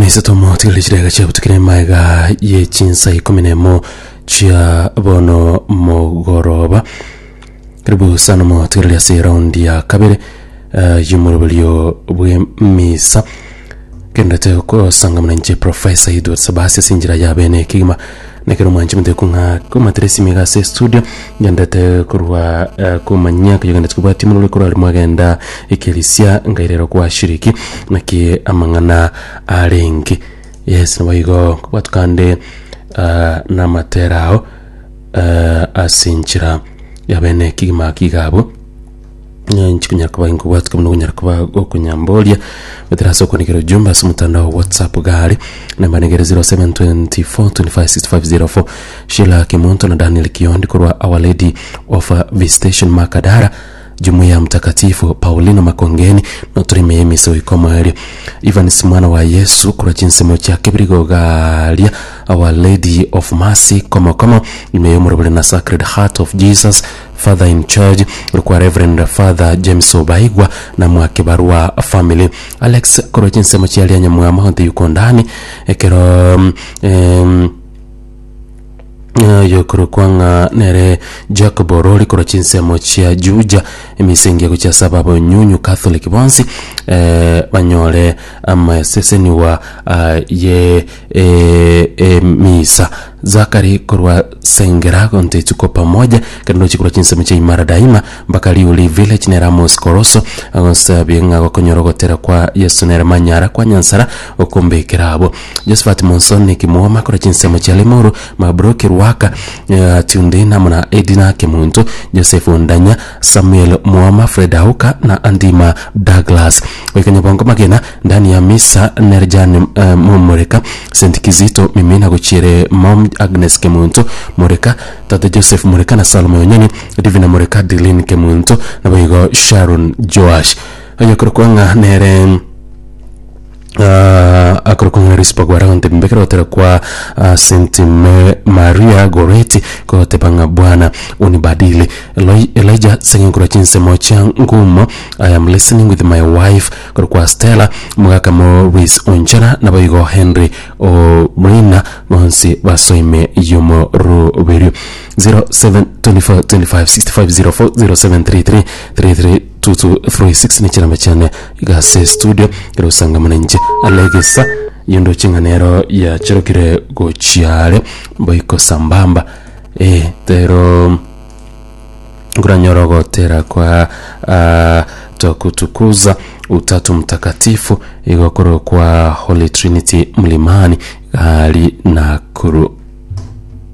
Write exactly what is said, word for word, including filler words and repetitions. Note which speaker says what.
Speaker 1: Kanisa tomo tilijirega chia butukine maiga ye chinsa ikuminemo chia bono mogoroba. Karibu sana mo tilia si raundi ya kabiri uh, yumurubulio bwe misa. Kenda te ko sangam nje Professor Edward Sabasi sinjira ya bene kigma nekero manchi mte kunga kuma tresi mega se studio yanda te kurwa uh, kuma nyaka yanda tkuba timu lo kurwa mwagenda ekelisia ngairero kwa shiriki naki amangana arengi. Yes, nwayigo kwatukande uh, na materao uh, asinjira ya bene kigma kigabo nchikunya kwa ingo watu kama nukunya kwa okunyambolia beteraso kwa nikero jumba sumutandao WhatsApp gari namba nikero zero seven two four two five six five zero four Sheila Kimonto na Daniel Kiondi kwa Our Lady of Visitation Makadara Jumuiya Mtakatifu Paulino Makongeni Notre Dame so ikomari Ivan Simwana wa Yesu kwa jinsi mocha kibirigo galia Our Lady of Mercy kama kama imeyomorobole na Sacred Heart of Jesus Father in Charge kwa Reverend Father James Obaigwa na mwakibarua family Alex kwa jinsi mocha alia nyamuama honte yuko ndani ekero um, yokuru kwanga nere Jacob Oroli kwa chinse mochia juja emisengia kuchia sababu nyunyu Catholic bonsi eh, banyole ama seseni wa uh, ye e, e, misa Zakari kurwa sengera konte tuko pamoja kando chikura chinse mochia imara daima mpaka Liuli Village nera Ramos Koroso agonsa bienga kwa konyorogotera kwa Yesu nera Manyara kwa Nyansara okombe kirabo Josephat Monson nikimuoma kwa chinse mochia Limuru mabroki waka uh, Tiundina muna Edina Kemuntu Joseph Undanya Samuel Muama Fredauka na Andima Douglas wikanya bongo magena ndani ya misa Nerjani uh, Momoreka Saint Kizito mimina kuchire Mom Agnes Kemuntu Moreka Tata Joseph Moreka na Salome Onyeni Divina Moreka Dilin Kemuntu na bayigo Sharon Joash ayokoro kwanga nere Uh, akoro kwa rispa kwa raunte mbekero otera kwa uh, Saint Maria Goreti kwa tepanga Bwana unibadili Elijah singing kwa chinse mocha ngumo I am listening with my wife kwa kwa Stella mwaka Morris Onchana na bayigo Henry o Brina mwansi basoime yumo ruberio zero seven two four two five six five zero four zero seven three three three three two two three six ni chana machane igase studio kero sanga manenje alegesa yondo chinganero ya chirokire gochiare boiko sambamba eh tero nguranyorogo tera kwa uh, tokutukuza utatu mtakatifu igokoro kwa Holy Trinity mlimani hali na kuru